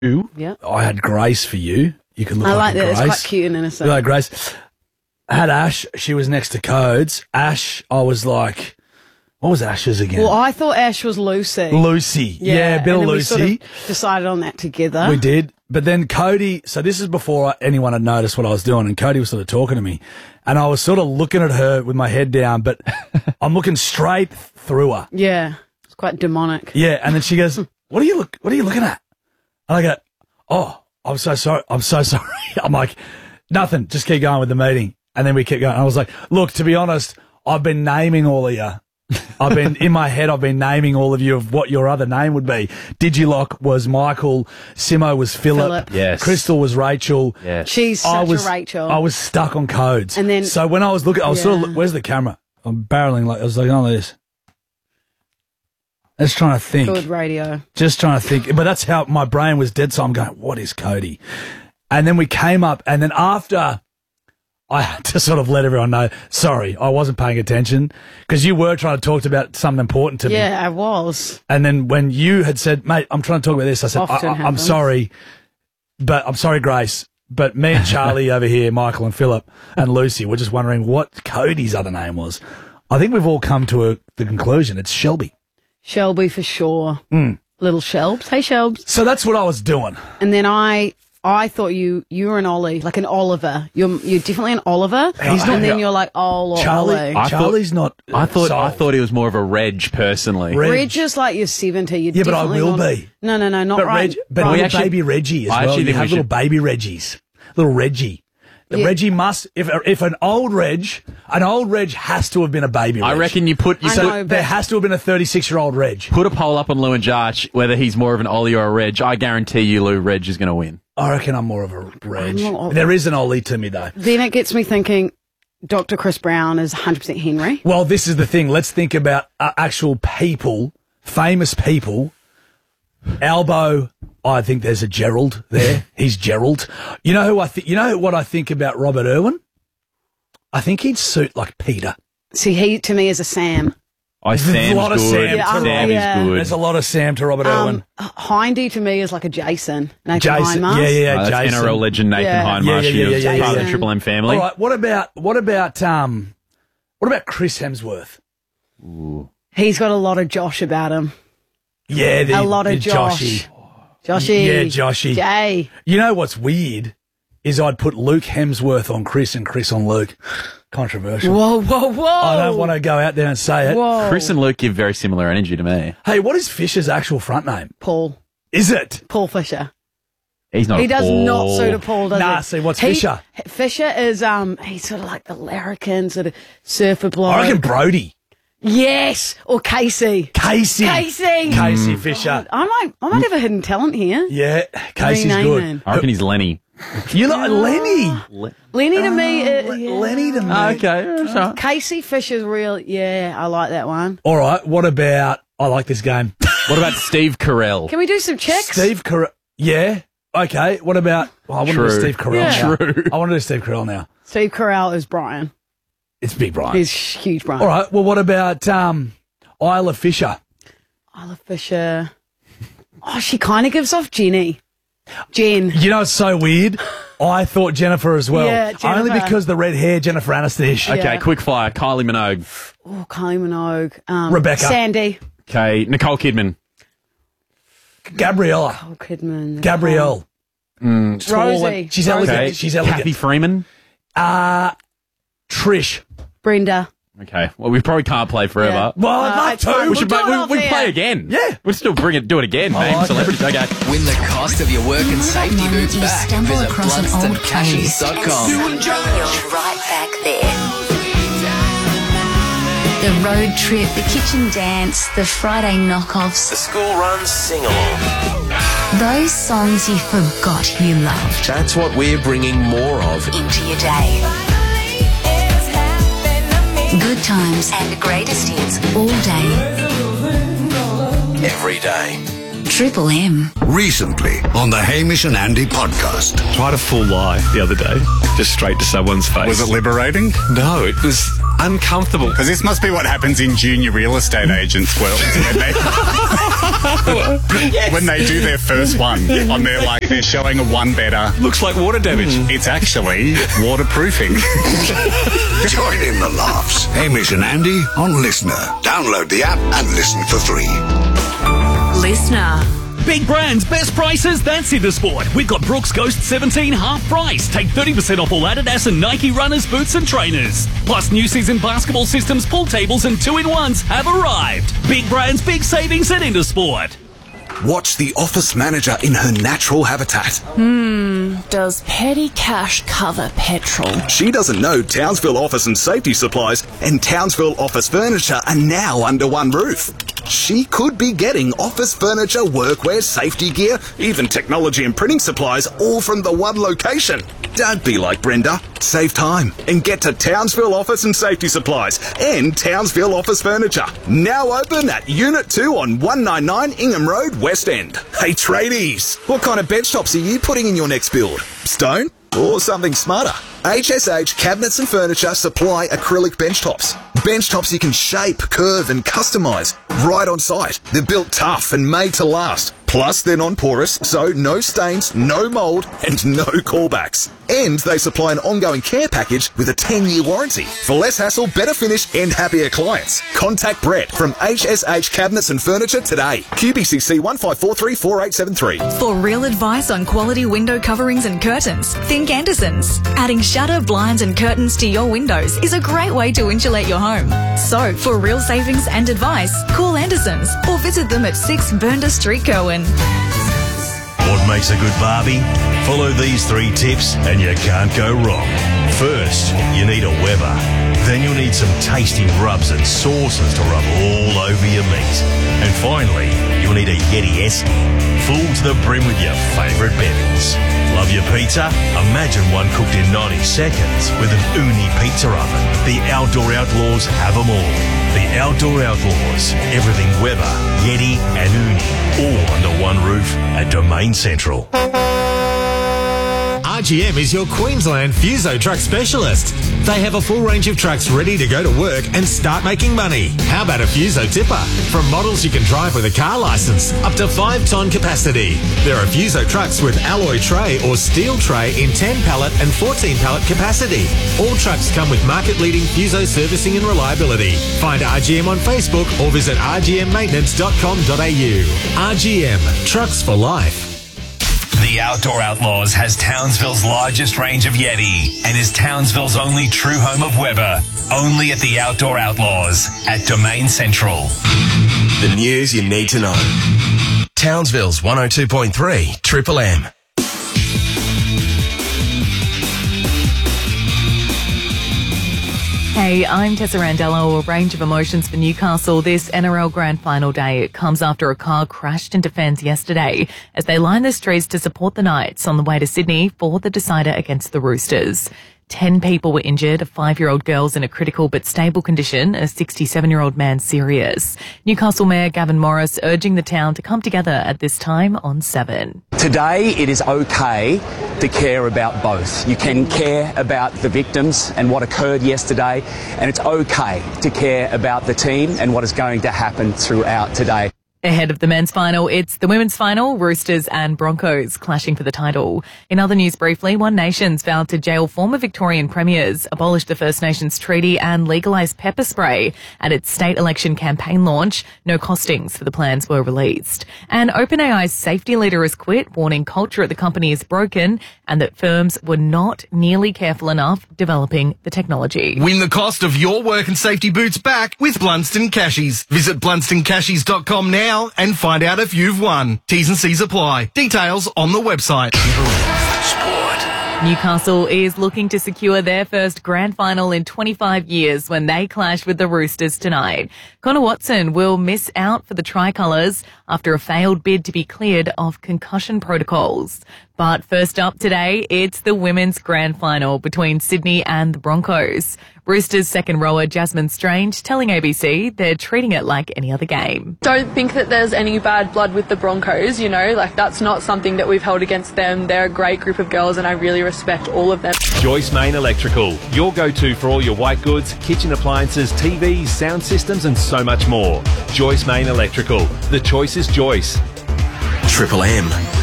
Yeah. I had Grace for you. You can look I like like that. Grace. It's quite cute and innocent. You like Grace. I had Ash. She was next to Codes. Ash, I was like, what was Ash's again? Well, I thought Ash was Lucy. Lucy. Yeah, Bill and then Lucy. We sort of decided on that together. We did. But then Cody, so this is before anyone had noticed what I was doing, and Cody was sort of talking to me. And I was sort of looking at her with my head down, but I'm looking straight through her. Yeah. It's quite demonic. Yeah, and then she goes, What are you looking at? And I go, oh, I'm so sorry. I'm so sorry. I'm like, nothing. Just keep going with the meeting. And then we kept going. And I was like, look, to be honest, I've been naming all of you. In my head, I've been naming all of you of what your other name would be. Digilock was Michael. Simo was Philip. Yes. Crystal was Rachel. Yes. She's such a Rachel. I was stuck on Codes. And then, so when I was looking, I was sort of, where's the camera? I'm barreling I was like, oh, this. Just trying to think. Good radio. Just trying to think. But that's how my brain was dead. So I'm going, what is Cody? And then we came up, and then after I had to sort of let everyone know, sorry, I wasn't paying attention because you were trying to talk about something important to me. Yeah, I was. And then when you had said, mate, I'm trying to talk about this, I said, I'm sorry, but I'm sorry, Grace. But me and Charlie over here, Michael and Philip and Lucy, were just wondering what Cody's other name was. I think we've all come to the conclusion. It's Shelby. Shelby for sure. Little Shelbs. Hey, Shelbs. So that's what I was doing. And then I thought you were an Ollie, like an Oliver. You're definitely an Oliver. He's not. And then you're like, oh, Charlie. Ollie. Charlie's not. I thought he was more of a Reg personally. Reg is like you're 70. Yeah, but I will be. No, not but right. But little baby Reggie as well. You have little baby Reggies. Little Reggie. The Reggie must, if an old Reg has to have been a baby Reg. I reckon there has to have been a 36-year-old Reg. Put a poll up on Lou and Jarch whether he's more of an Ollie or a Reg. I guarantee you, Lou, Reg is going to win. I reckon I'm more of a Reg. There is an Ollie to me, though. Then it gets me thinking Dr. Chris Brown is 100% Henry. Well, this is the thing. Let's think about actual people, famous people. Albo, I think there's a Gerald there. He's Gerald. You know who I think? You know what I think about Robert Irwin? I think he'd suit like Peter. See, he to me is a Sam. There's a lot of Sam. Sam is good. There's a lot of Sam to Robert Irwin. Hindy to me is like a Jason. Nathan Jason. Hindmarsh. Yeah, that's Jason. NRL legend Nathan Hindmarsh. Yeah, part of the Triple M family. All right. What about Chris Hemsworth? Ooh. He's got a lot of Josh about him. Yeah, a lot of Josh. Joshy. Yeah, Joshy. Jay. You know what's weird is I'd put Luke Hemsworth on Chris and Chris on Luke. Controversial. Whoa. I don't want to go out there and say it. Whoa. Chris and Luke give very similar energy to me. Hey, what is Fisher's actual front name? Paul. Is it? Paul Fisher. He's not. He does not suit a Paul, does he? Nah, see, what's Fisher? Fisher is, he's sort of like the larrikin, sort of surfer bloke. I reckon Brody. Yes, or Casey. Casey Fisher. I might have a hidden talent here. Yeah, Casey's good. Him. I reckon he's Lenny. You like Lenny? Lenny to me. Lenny to me. Okay. Casey Fisher's real. Yeah, I like that one. All right. What about? I like this game. What about Steve Carell? Can we do some checks? Steve Carell. Yeah. Okay. What about? Well, I want to do Steve Carell now. True. I want to do Steve Carell now. Steve Carell is Brian. It's Big Brian. He's huge Brian. All right. Well, what about Isla Fisher? Isla Fisher. Oh, she kind of gives off Jen. You know, it's so weird. I thought Jennifer as well. Yeah, Jennifer. Only because the red hair, Jennifer Aniston. Okay, quick fire. Kylie Minogue. Oh, Kylie Minogue. Rebecca. Sandy. Okay, Nicole Kidman. Gabriella. Nicole Kidman. Gabrielle. Rosie. She's elegant. Okay. She's elegant. Kathy Freeman. Trish. Brenda. Okay. Well, we probably can't play forever. Yeah. Well, I'd it's love fine. to. We should We'll do it off we air. play again. Yeah. We'll still do it again. Name like celebrities. Okay. Win the cost of your work and safety moment boots you back. stumble Visit across an old BlunstonCashies.com. You're right back there. The road trip, the kitchen dance, the Friday knockoffs. The school run sing-along. Those songs you forgot you loved That's what we're bringing more of. into your day. Good times and the greatest hits all day. Every day. Triple M. Recently on the Hamish and Andy podcast. Tried a full lie the other day, just straight to someone's face. Was it liberating? No, it was uncomfortable. Because this must be what happens in junior real estate agents' world when they do their first one on their, like, they're showing a one better. Looks like water damage. It's actually waterproofing. Join in the laughs. Hamish and Andy on Listener. Download the app and listen for free. Listener. Big brands, best prices, that's Intersport. We've got Brooks Ghost 17 half price. Take 30% off all Adidas and Nike runners, boots and trainers. Plus new season basketball systems, pool tables and 2-in-1s have arrived. Big brands, big savings at Intersport. Watch the office manager in her natural habitat. Does petty cash cover petrol? She doesn't know Townsville Office and Safety Supplies and Townsville Office Furniture are now under one roof. She could be getting office furniture, workwear, safety gear, even technology and printing supplies, all from the one location. Don't be like Brenda. Save time and get to Townsville Office and Safety Supplies and Townsville Office Furniture. Now open at Unit 2 on 199 Ingham Road, West End. Hey tradies, what kind of bench tops are you putting in your next build? Stone or something smarter? HSH Cabinets and Furniture supply acrylic bench tops. Bench tops you can shape, curve and customise right on site. They're built tough and made to last. Plus, they're non-porous, so no stains, no mould, and no callbacks. And they supply an ongoing care package with a 10-year warranty. For less hassle, better finish, and happier clients. Contact Brett from HSH Cabinets and Furniture today. QBCC 15434873. For real advice on quality window coverings and curtains, think Andersons. Adding shutter, blinds, and curtains to your windows is a great way to insulate your home. So, for real savings and advice, call Andersons or visit them at 6 Burnda Street, Cowan. What makes a good barbie? Follow these 3 tips and you can't go wrong. First, you need a Weber. Then you'll need some tasty rubs and sauces to rub all over your meat. And finally, you'll need a Yeti Esky, full to the brim with your favourite bevies. Love your pizza? Imagine one cooked in 90 seconds with an Uni pizza oven. The Outdoor Outlaws have them all. The Outdoor Outlaws. Everything Weber, Yeti and Uni. All under one roof at Domain Central. RGM is your Queensland Fuso truck specialist. They have a full range of trucks ready to go to work and start making money. How about a Fuso tipper? From models you can drive with a car licence, up to 5-tonne capacity. There are Fuso trucks with alloy tray or steel tray in 10 pallet and 14 pallet capacity. All trucks come with market-leading Fuso servicing and reliability. Find RGM on Facebook or visit rgmmaintenance.com.au. RGM, trucks for life. The Outdoor Outlaws has Townsville's largest range of Yeti and is Townsville's only true home of Weber. Only at the Outdoor Outlaws at Domain Central. The news you need to know. Townsville's 102.3 Triple M. Hey, I'm Tessa Randello. A range of emotions for Newcastle this NRL Grand Final day. It comes after a car crashed into fans yesterday as they lined the streets to support the Knights on the way to Sydney for the decider against the Roosters. 10 people were injured, a 5-year-old girl's in a critical but stable condition, a 67-year-old man serious. Newcastle Mayor Gavin Morris urging the town to come together at this time on 7. Today it is okay to care about both. You can care about the victims and what occurred yesterday, and it's okay to care about the team and what is going to happen throughout today. Ahead of the men's final, it's the women's final, Roosters and Broncos clashing for the title. In other news briefly, One Nation's vowed to jail former Victorian premiers, abolish the First Nations treaty and legalise pepper spray. At its state election campaign launch, no costings for the plans were released. And OpenAI's safety leader has quit, warning culture at the company is broken and that firms were not nearly careful enough developing the technology. Win the cost of your work and safety boots back with Blunston Cashies. Visit BlunstonCashies.com now and find out if you've won. T's and C's apply. Details on the website. Newcastle is looking to secure their first grand final in 25 years when they clash with the Roosters tonight. Connor Watson will miss out for the Tricolours after a failed bid to be cleared of concussion protocols. But first up today, it's the women's grand final between Sydney and the Broncos. Roosters second rower Jasmine Strange telling ABC they're treating it like any other game. Don't think that there's any bad blood with the Broncos, you know, like that's not something that we've held against them. They're a great group of girls and I really respect all of them. Joyce Main Electrical, your go-to for all your white goods, kitchen appliances, TVs, sound systems and so much more. Joyce Main Electrical. The choice is Joyce. Triple M.